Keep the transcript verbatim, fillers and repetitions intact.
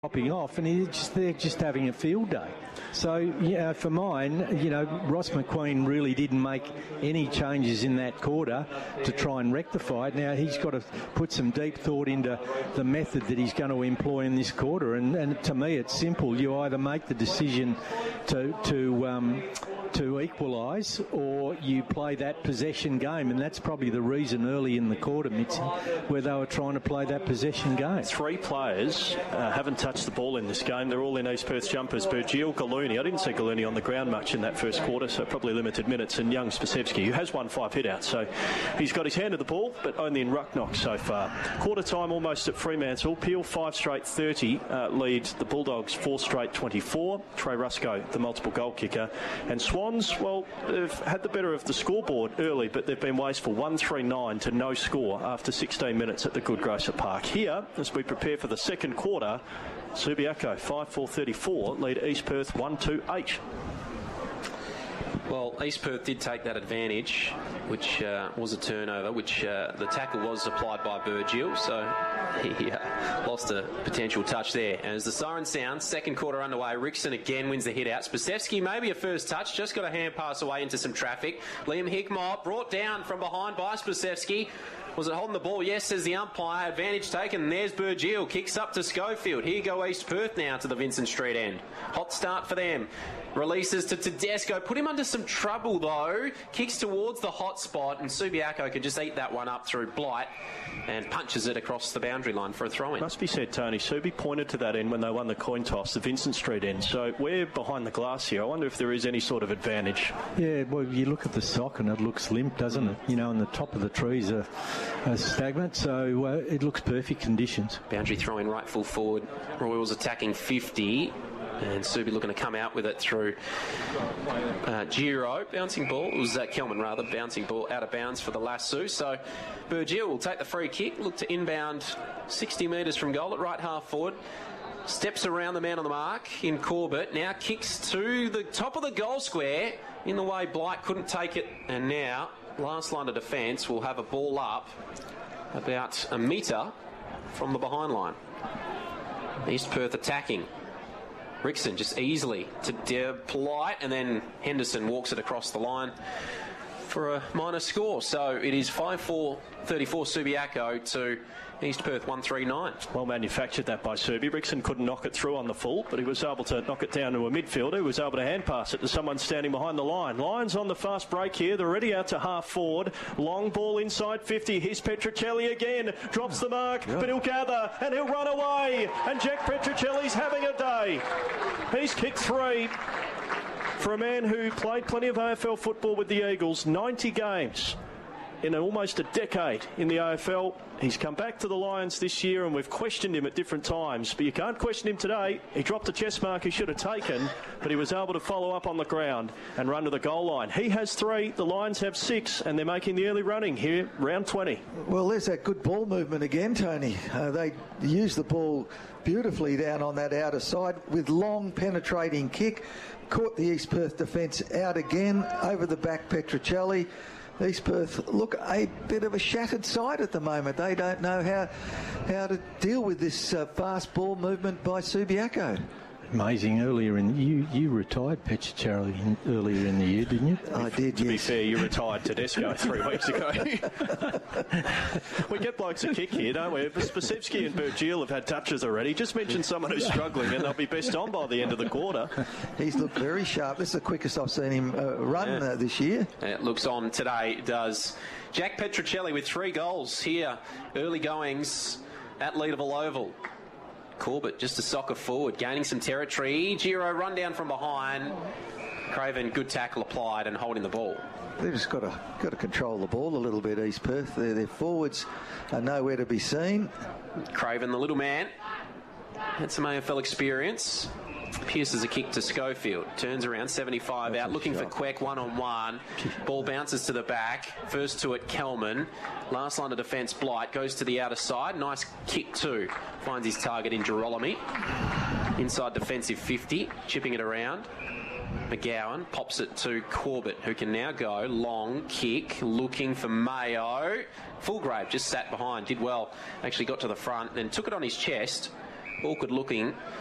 popping off, and he's just, they're just having a field day. So, you know, for mine, you know, Ross McQueen really didn't make any changes in that quarter to try and rectify it. Now, he's got to put some deep thought into the method that he's going to employ in this quarter, and, and to me it's simple. You either make the decision to, to um, to equalise, or you play that possession game, and that's probably the reason early in the quarter, Mitzi, where they were trying to play that possession game. Three players uh, haven't touched the ball in this game. They're all in East Perth jumpers. Burgeel, Gallooni. I didn't see Gallooni on the ground much in that first quarter, so probably limited minutes. And young Spasevski, who has won five hit-outs, so he's got his hand at the ball, but only in ruck knock so far. Quarter time almost at Fremantle. Peel five straight thirty uh, leads the Bulldogs four straight twenty-four. Trey Rusco, the multiple goal kicker. And Swans, well, they've had the better of the scoreboard early, but they've been wasteful. one three nine to no score after sixteen minutes at the Good Grocer Park. Here, as we prepare for the second quarter, Subiaco five four thirty-four lead East Perth one two eight. Well, East Perth did take that advantage, which uh, was a turnover, which uh, the tackle was applied by Burgeel, so he uh, lost a potential touch there. And as the siren sounds, second quarter underway, Rickson again wins the hit out. Spasevski, maybe a first touch, just got a hand pass away into some traffic. Liam Hickmott brought down from behind by Spasevski. Was it holding the ball? Yes, says the umpire. Advantage taken. And there's Burgeel. Kicks up to Schofield. Here go East Perth now to the Vincent Street end. Hot start for them. Releases to Tedesco. Put him under some trouble, though. Kicks towards the hot spot, and Subiaco can just eat that one up through Blight and punches it across the boundary line for a throw-in. Must be said, Tony, Subi pointed to that end when they won the coin toss, the Vincent Street end. So we're behind the glass here. I wonder if there is any sort of advantage. Yeah, well, you look at the sock and it looks limp, doesn't it? You know, and the top of the trees are, are stagnant, so uh, it looks perfect conditions. Boundary throw-in right full forward. Royals attacking fifty. And Subi looking to come out with it through uh, Giro. Bouncing ball. It was uh, Kelman, rather. Bouncing ball out of bounds for the lasso. So Burgeel will take the free kick. Look to inbound sixty metres from goal at right half forward. Steps around the man on the mark in Corbett. Now kicks to the top of the goal square. In the way Blight couldn't take it. And now, last line of defence will have a ball up about a metre from the behind line. East Perth attacking. Rickson just easily to De Polite, and then Henderson walks it across the line for a minor score. So it is five four thirty-four Subiaco to East Perth one three nine. Well manufactured that by Subi. Rickson couldn't knock it through on the full, but he was able to knock it down to a midfielder who was able to hand pass it to someone standing behind the line. Lions on the fast break here. They're already out to half forward. Long ball inside fifty. Here's Petruccelli again. Drops the mark, yeah. But he'll gather and he'll run away. And Jack Petruccelli's having a day. He's kicked three. For a man who played plenty of A F L football with the Eagles, ninety games in almost a decade in the A F L. He's come back to the Lions this year, and we've questioned him at different times, but you can't question him today. He dropped a chest mark he should have taken, but he was able to follow up on the ground and run to the goal line. He has three, the Lions have six, and they're making the early running here, round twenty. Well, there's that good ball movement again, Tony. Uh, they use the ball beautifully down on that outer side with long penetrating kick. Caught the East Perth defence out again over the back. Petruccelli. East Perth look a bit of a shattered side at the moment. They don't know how how to deal with this uh, fast ball movement by Subiaco. Amazing. Earlier in you, you retired Petruccelli in, earlier in the year, didn't you? I did. To yes. be fair, you retired Tedesco three weeks ago. We get blokes a kick here, don't we? Spasevski and Burgeel have had touches already. Just mention someone who's struggling, and they'll be best on by the end of the quarter. He's looked very sharp. This is the quickest I've seen him uh, run yeah. uh, this year. It looks on today. Does Jack Petruccelli with three goals here, early goings at Leederville Oval. Corbett just a soccer forward, gaining some territory. Giro run down from behind. Craven, good tackle applied and holding the ball. They've just got to got to control the ball a little bit, East Perth. Their, their forwards are nowhere to be seen. Craven, the little man, had some A F L experience. Pierces a kick to Schofield. Turns around, seventy-five That's out, looking shot. for Queck, one-on-one. Ball bounces to the back. First to it, Kelman. Last line of defence, Blight. Goes to the outer side. Nice kick too. Finds his target in Girolami. Inside defensive fifty. Chipping it around. McGowan pops it to Corbett, who can now go. Long kick. Looking for Mayo. Fullgrave just sat behind. Did well. Actually got to the front. Then took it on his chest. awkward looking.